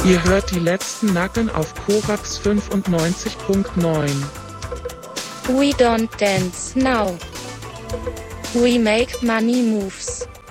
Ihr hört die letzten Nacken auf Korax 95.9. We don't dance now. We make money moves.